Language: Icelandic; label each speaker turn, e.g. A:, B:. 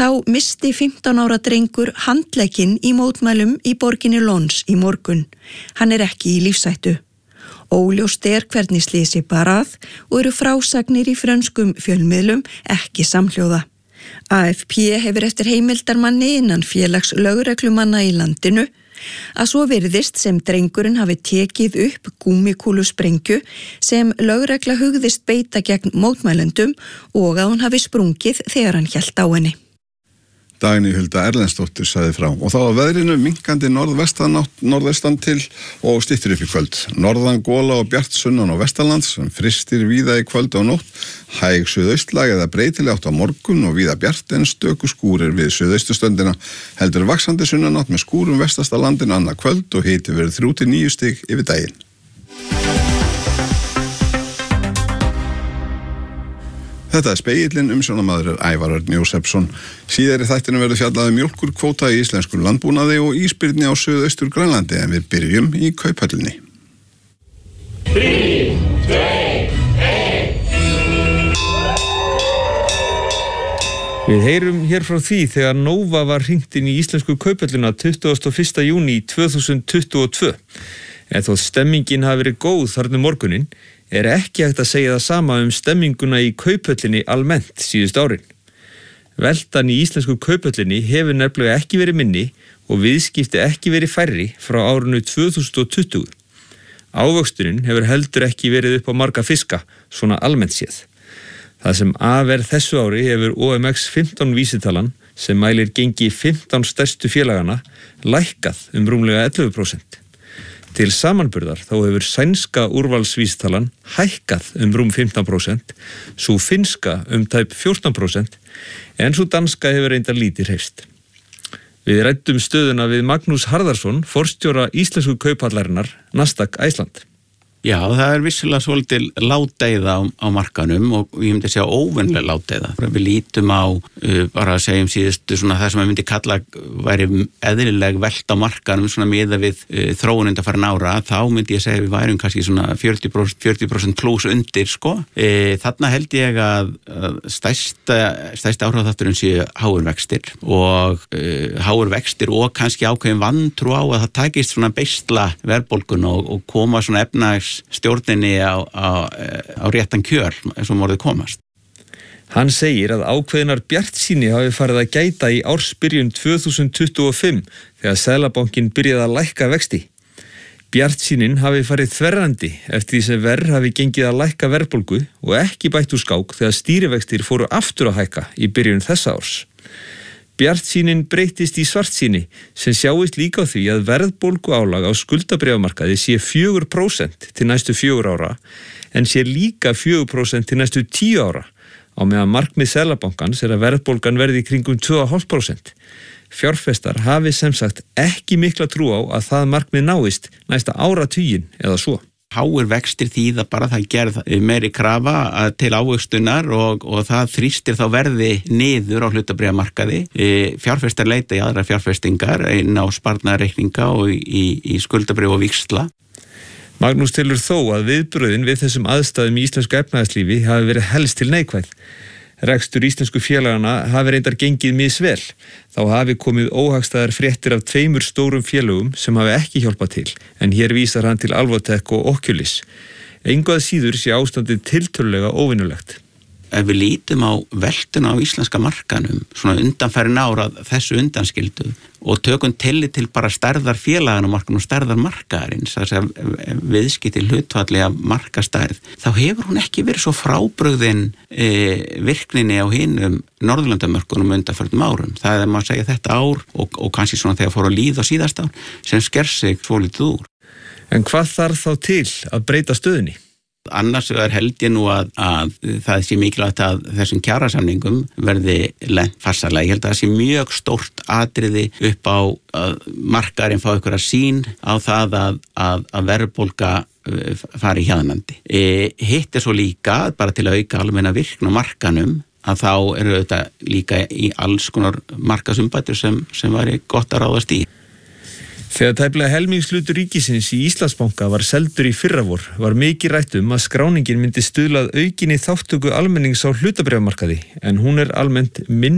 A: Þá missti 15 ára drengur handlegginn í mótmælum í borginni Lons í morgun. Hann ekki í lífshættu. Óljóst hvernig slysið bar að og eru frásagnir í frönskum fjölmiðlum ekki samhljóða. AFP hefur eftir heimildarmanni innan félags lögreglumanna í landinu að svo virðist sem drengurinn hafi tekið upp gúmmíkúlusprengju sem lögregla hugðist beita gegn mótmælendum og að hún hafi sprungið þegar hann hélt á henni.
B: Dagný Hulda Erlendsdóttir sagði frá og þá að veðrinu minnkandi norðvestan til og styttir upp í kvöld. Norðan gola og bjart sunnan og vestanlands sem frystir víða í kvöld og nótt. Hæg suðaustlag eða breytileg átt á morgun og víða bjart en stöku skúrir við suðaustustöndina. Heldur vaxandi sunnanátt með skúrum vestasta landinu annað kvöld og hiti verið 3 til 9 stig yfir daginn. Þetta Spegillinn, umsjónarmaður Ævar Örn Jósefsson. Síðar í þættinu verður fjallað mjólkurkvóta í íslensku landbúnaði og ísbirni á suðaustur Grænlandi en við byrjum í Kauphöllinni.
C: 3, 2, 1.
D: Við heyrum hér frá því þegar Nova var hringt inn í íslensku Kauphöllina 21. júní 2022. En þótt stemmingin hafi verið góð þarna morguninn, ekki hægt að segja það sama stemminguna í Kauphöllinni almennt síðust árin. Veltan í íslensku Kauphöllinni hefur nefnilega ekki verið minni og viðskipti ekki verið færri frá árinu 2020. Ávöxturinn hefur heldur ekki verið upp á marga fiska, svona almennt séð. Það sem af þessu ári hefur OMX 15 vísitalan, sem mælir gengi 15 stærstu félagana, lækkað rúmlega 11%. Til samanburðar þá hefur sænska úrvalsvísitalan hækkað rúm 15%, svo finnska tæp 14%, en svo danska hefur reyndar lítið hreyfst. Við ræddum stöðuna við Magnús Harðarsson, forstjóra íslensku kauphallarinnar Nasdaq Æsland.
E: Já, það vissulega svolítið ládeyða á markanum og ég myndi segja óvenlega ládeyða. Við lítum á, bara að segjum síðustu svona það sem ég myndi kalla væri eðlileg velt á markanum svona miðað við þróun undanfarin ára, þá myndi ég segja við værum kannski svona 40% plus undir, sko. Þarna held ég að stærsta áhrifþátturinn séu háir vextir og kannski ákveðin vantrú á að það takist svona beisla verðbólgun og koma svona stjórninni á réttan kjöl eins og morðið komast.
D: Hann segir að ákveðinar bjartsýni hafi farið að gæta í ársbyrjun 2025 þegar Seðlabankinn byrjaði að lækka vexti. Bjartsýnin hafi farið þverrandi eftir því sem verð hafi gengið að lækka verðbólgu og ekki bætt úr skák þegar stýrivextir fóru aftur að hækka í byrjun þessa árs. Bjartsýnin breytist í svartsýni sem sjáist líka á því að verðbólgu álag á skuldabréfamarkaði sé 4% til næstu 4 ára en sé líka 4% til næstu 10 ára á meðan markmið Seðlabankans að verðbólgan verði í kringum 2,5%. Fjárfestar hafi sem sagt ekki mikla trú á að það markmið náist næsta áratuginn eða svo.
E: Háir vextir þýða bara það gerð meiri krafa til ávöxtunar og það þrýstir þá verði niður á hlutabréfamarkaði. Fjárfestar leita í aðra fjárfestingar inn á sparnaðarreikninga og í skuldabréf og víxla.
D: Magnús telur þó að viðbrögðin við þessum aðstæðum í íslensku efnahagslífi hafi verið helst til neikvæð. Rekstur íslensku félagana hafi reyndar gengið misvel. Þá hafi komið óhagstæðar fréttir af 2 stórum félögum sem hafi ekki hjálpað til, en hér vísar hann til Alvotech og Oculus. Engu að síður sé ástandið tiltölulega óvinnulegt.
E: Ef við lítum á veltuna á íslenska markanum, svona undanfærin ára þessu undanskildu og tökum tillit til bara stærðar félagana á markanum og stærðar markaðarins, þess að viðskipti hlutfalli af markastærð, þá hefur hún ekki verið svo frábrugðin virkninni á hinum Norðurlandamörkunum undanfærnum árum. Það maður segja þetta ár og kannski svona þegar fór að líða á síðast ár sem sker sig svolítið úr.
D: En hvað þarf þá til að breyta stöðunni?
E: Annars held ég nú að það sé mikilvægt að þessum kjarasamningum verði lent farsarlega. Ég held að það sé mjög stórt atriði upp á markaðurinn fá einhverja sýn á það að verðbólga fari hjaðnandi. Hitt svo líka, bara til að auka almenna virkni á markanum, að þá eru þetta líka í alls konar markasumbætur sem væri gott að ráðast í.
D: Þegar tæplega helmingshlutur ríkisins í Íslandsbanka var seldur í fyrravor var mikið rætt að skráningin myndi stuðla að aukinni þátttöku almennings á hlutabréfamarkaði en hún almennt minni